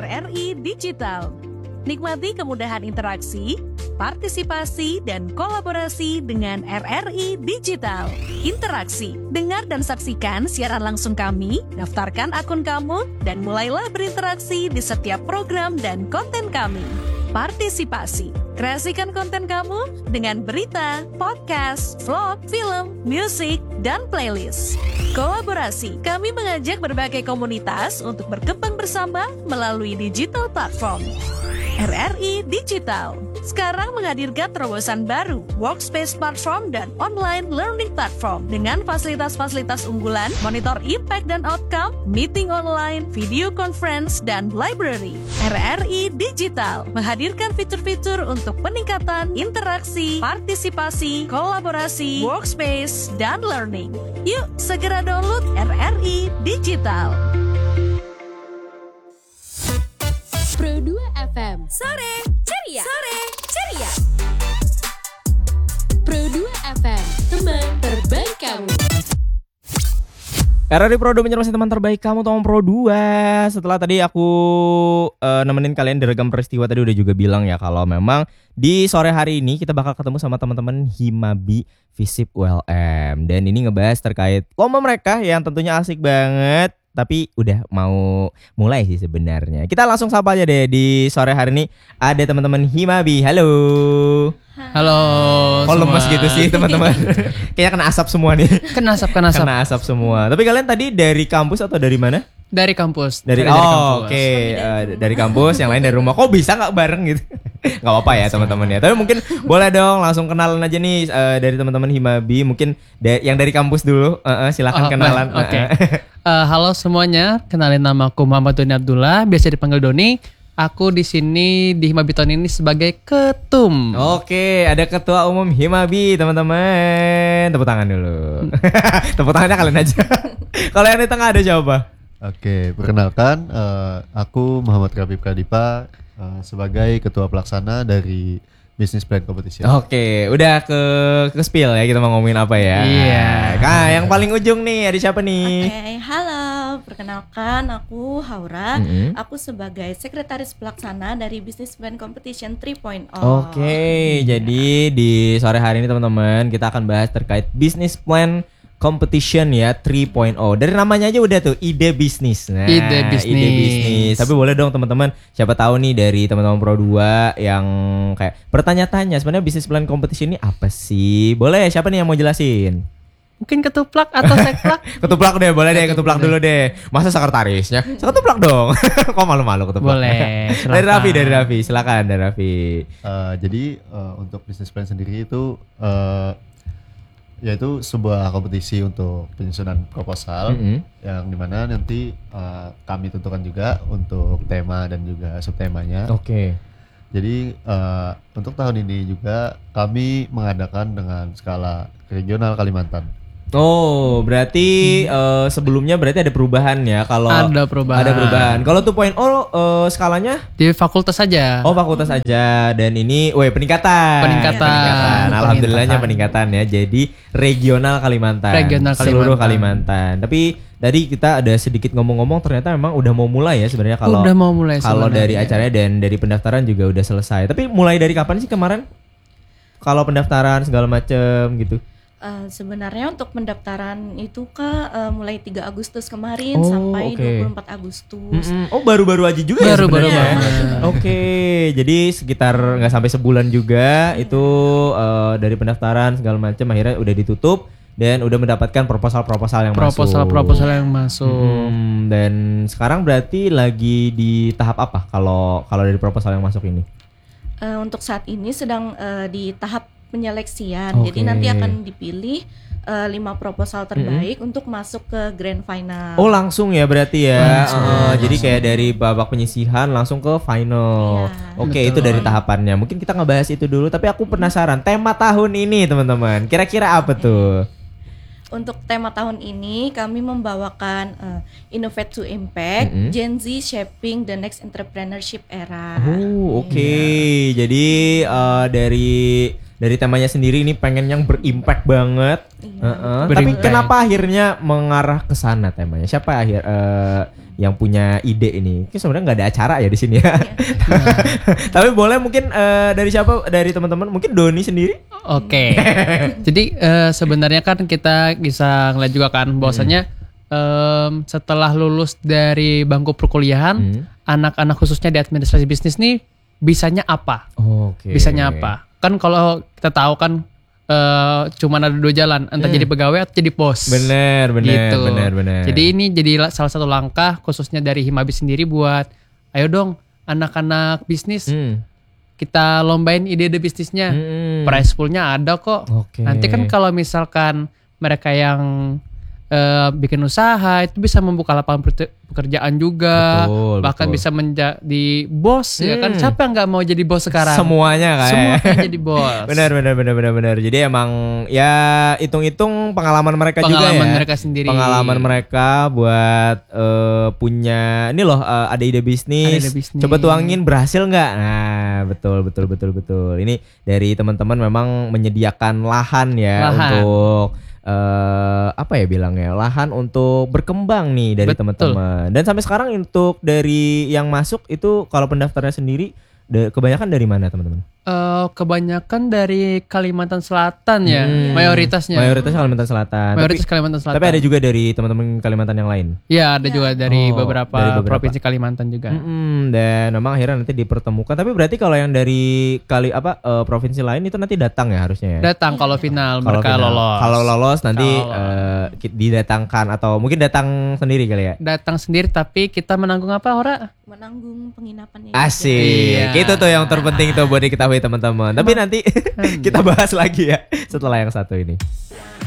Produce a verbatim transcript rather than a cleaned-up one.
R R I Digital. Nikmati kemudahan interaksi, partisipasi, dan kolaborasi dengan R R I Digital. Interaksi, dengar dan saksikan siaran langsung kami, daftarkan akun kamu, dan mulailah berinteraksi di setiap program dan konten kami. Partisipasi, kreasikan konten kamu dengan berita, podcast, vlog, film, musik, dan playlist. Kolaborasi, kami mengajak berbagai komunitas untuk berkembang bersama melalui digital platform. R R I Digital sekarang menghadirkan terobosan baru, workspace platform dan online learning platform dengan fasilitas-fasilitas unggulan, monitor impact dan outcome, meeting online, video conference, dan library. R R I Digital menghadirkan fitur-fitur untuk peningkatan interaksi, partisipasi, kolaborasi, workspace, dan learning. Yuk, segera download R R I Digital. Pro dua F M. Sore ceria. Sore ceria. Pro dua F M, teman terbaik kamu. R R I Pro dua menyermasi teman terbaik kamu, Tom Pro dua. Setelah tadi aku uh, nemenin kalian di Regam Peristiwa, tadi udah juga bilang ya kalau memang di sore hari ini kita bakal ketemu sama teman-teman Himabi Visip U L M. Dan ini ngebahas terkait lomba mereka yang tentunya asik banget. Tapi udah mau mulai sih sebenarnya. Kita langsung sapa aja deh, di sore hari ini ada teman-teman Himabi. Halo. Halo. Kok lemes gitu sih teman-teman? Kayaknya kena asap semua nih. Kena asap, kena asap. Kena asap semua. Tapi kalian tadi dari kampus atau dari mana? Dari kampus. Dari, dari oh kampus. oke okay. uh, dari kampus, yang lain dari rumah. Kok bisa nggak bareng gitu? Nggak apa-apa ya teman-teman ya. Tapi mungkin boleh dong langsung kenalan aja nih uh, dari teman-teman Himabi. Mungkin da- yang dari kampus dulu. Uh, uh, silakan oh, kenalan. Oke. Okay. Uh, halo semuanya, kenalin nama aku Muhammad Doni Abdullah, biasa dipanggil Doni. Aku di sini di Himabi tahun ini sebagai ketum. Oke, ada ketua umum Himabi, teman-teman. Tepuk tangan dulu. Tepuk tangannya kalian aja. Kalau yang di tengah ada siapa? Oke, perkenalkan uh, aku Muhammad Rabib Kadipa uh, sebagai ketua pelaksana dari Business Plan Competition. Oke, udah ke ke spill ya, kita mau ngomongin apa ya. Iya. Nah, yang paling ujung nih ada siapa nih? Oke, halo. Perkenalkan aku Haura. Mm-hmm. Aku sebagai sekretaris pelaksana dari Business Plan Competition tiga titik nol. Oke, jadi di sore hari ini teman-teman kita akan bahas terkait Business Plan Competition ya tiga titik nol. Dari namanya aja udah tuh ide bisnis. Nah, ide bisnis. Ide bisnis. Tapi boleh dong teman-teman, siapa tahu nih dari teman-teman Pro dua yang kayak bertanya-tanya sebenarnya Business Plan Competition ini apa sih? Boleh, siapa nih yang mau jelasin? Mungkin ketuplak atau sekplak? Ketuplak deh, boleh deh, ketuplak dulu deh. Masa sekretarisnya? Seketuplak dong. Kok malu-malu ketuplak? Boleh, silakan. Dari Raffi, dari Raffi, silakan dari Raffi. Uh, jadi uh, untuk Business Plan sendiri itu uh, yaitu sebuah kompetisi untuk penyusunan proposal, mm-hmm. yang dimana nanti uh, kami tentukan juga untuk tema dan juga subtemanya. Oke. Okay. Jadi uh, untuk tahun ini juga kami mengadakan dengan skala regional Kalimantan. Oh, berarti hmm. uh, sebelumnya berarti ada perubahan ya kalau ada perubahan. Ada perubahan. Kalau dua titik nol uh, skalanya di fakultas saja. Oh, fakultas saja, dan ini weh peningkatan. Peningkatan. peningkatan. Alhamdulillahnya peningkatan ya. Jadi regional Kalimantan. Regional Kalimantan. Seluruh Kalimantan. Tapi tadi kita ada sedikit ngomong-ngomong, ternyata memang udah mau mulai ya sebenarnya kalau udah mau mulai kalau dari acaranya dan dari pendaftaran juga udah selesai. Tapi mulai dari kapan sih kemarin? Kalau pendaftaran segala macam gitu. Uh, sebenarnya untuk pendaftaran itu Kak uh, mulai tiga Agustus kemarin oh, sampai okay. dua puluh empat Agustus. Mm-hmm. Oh, baru-baru aja juga baru, ya sebenarnya. Baru Oke, okay. Jadi sekitar nggak sampai sebulan juga itu uh, dari pendaftaran segala macam akhirnya udah ditutup dan udah mendapatkan proposal-proposal yang proposal, masuk. Proposal-proposal yang masuk. Hmm, dan sekarang berarti lagi di tahap apa kalau kalau dari proposal yang masuk ini? Uh, untuk saat ini sedang uh, di tahap penyeleksian. Okay. Jadi nanti akan dipilih uh, lima proposal terbaik mm-hmm. untuk masuk ke grand final. Oh, langsung ya berarti ya. Langsung. Uh, jadi kayak dari babak penyisihan langsung ke final. Ya, Oke, okay, itu dari tahapannya. Mungkin kita ngebahas itu dulu, tapi aku penasaran tema tahun ini, teman-teman. Kira-kira apa tuh? Untuk tema tahun ini kami membawakan uh, Innovate to Impact, mm-hmm. Gen Z Shaping the Next Entrepreneurship Era. Oh, oke. Okay. Ya. Jadi uh, dari dari temanya sendiri ini pengen yang berimpact banget. Iya, uh-uh. Tapi kenapa akhirnya mengarah ke sana temanya? Siapa akhir uh, yang punya ide ini. Ini sebenarnya nggak ada acara ya di sini ya. Tapi boleh mungkin uh, dari siapa? Dari teman-teman? Mungkin Doni sendiri? Oke. Jadi uh, sebenarnya kan kita bisa ngeliat juga kan bahwasanya um, setelah lulus dari bangku perkuliahan, hmm. anak-anak khususnya di administrasi bisnis nih bisanya apa? Oke. Bisanya apa? Kan kalau kita tahu kan uh, cuman ada dua jalan, entah hmm. jadi pegawai atau jadi bos. Bener, bener, gitu. bener, bener. Jadi ini jadi salah satu langkah khususnya dari Himabi sendiri buat, ayo dong anak-anak bisnis, hmm. kita lombain ide-ide bisnisnya, hmm. prize poolnya ada kok. Okay. Nanti kan kalau misalkan mereka yang Uh, bikin usaha itu bisa membuka lapangan pekerjaan juga, betul, bahkan betul. bisa menjadi bos hmm. ya kan, siapa yang nggak mau jadi bos sekarang? Semuanya kayak Semuanya jadi bos. Benar benar benar benar benar. Jadi emang ya hitung-hitung pengalaman mereka pengalaman juga ya. Pengalaman mereka sendiri. Pengalaman mereka buat uh, punya ini loh uh, ada ide bisnis. Ada ide bisnis. Coba tuangin berhasil nggak? Nah betul betul betul betul. Ini dari teman-teman memang menyediakan lahan ya lahan. untuk Uh, apa ya bilangnya, lahan untuk berkembang nih dari teman-teman. Dan sampai sekarang untuk dari yang masuk itu kalau pendaftarnya sendiri de, kebanyakan dari mana teman-teman? Uh, kebanyakan dari Kalimantan Selatan ya, hmm. mayoritasnya. Mayoritas Kalimantan Selatan. Mayoritas tapi, Kalimantan Selatan. Tapi ada juga dari teman-teman Kalimantan yang lain. Ya ada ya. juga dari, oh, beberapa dari beberapa provinsi Kalimantan juga. Hmm, dan memang akhirnya nanti dipertemukan. Tapi berarti kalau yang dari kali apa uh, provinsi lain itu nanti datang ya harusnya ya? Datang kalau final kalo mereka final. lolos. Kalau lolos nanti kalo... uh, didatangkan atau mungkin datang sendiri kali ya? Datang sendiri tapi kita menanggung apa Ora? Menanggung penginapannya. Asik. Iya. Itu tuh yang terpenting tuh buat diketahui teman-teman. Tapi nanti kita bahas lagi ya setelah yang satu ini.